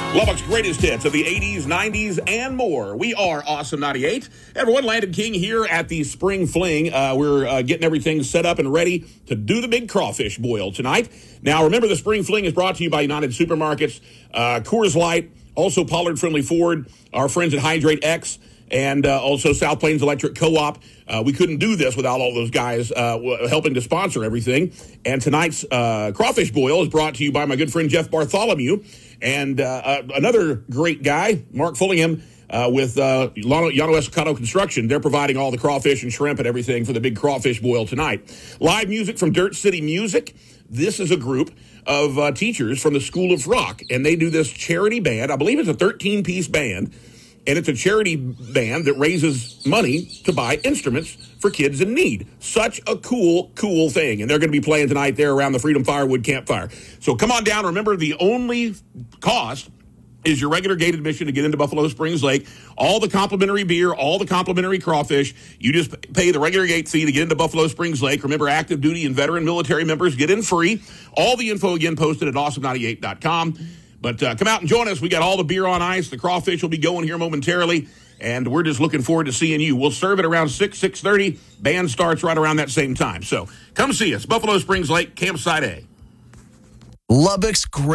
Lubbock's greatest hits of the 80s, 90s, and more. We are Awesome 98. Everyone, Landon King here at the Spring Fling. We're getting everything set up and ready to do the big crawfish boil tonight. Now, remember, the Spring Fling is brought to you by United Supermarkets, Coors Light, also Pollard Friendly Ford, our friends at Hydrate X, and also South Plains Electric Co-op. We couldn't do this without all those guys helping to sponsor everything. And tonight's crawfish boil is brought to you by my good friend Jeff Bartholomew and another great guy, Mark Fullingham, with Llano Estacado Construction. They're providing all the crawfish and shrimp and everything for the big crawfish boil tonight. Live music from Dirt City Music. This is a group of teachers from the School of Rock, and they do this charity band. I believe it's a 13-piece band. And it's a charity band that raises money to buy instruments for kids in need. Such a cool thing. And they're going to be playing tonight there around the Freedom Firewood Campfire. So come on down. Remember, the only cost is your regular gate admission to get into Buffalo Springs Lake. All the complimentary beer, all the complimentary crawfish. You just pay the regular gate fee to get into Buffalo Springs Lake. Remember, active duty and veteran military members get in free. All the info, again, posted at awesome98.com. But come out and join us. We got all the beer on ice. The crawfish will be going here momentarily, and we're just looking forward to seeing you. We'll serve it around 6:30. Band starts right around that same time. So come see us. Buffalo Springs Lake, Campsite A. Lubbock's great.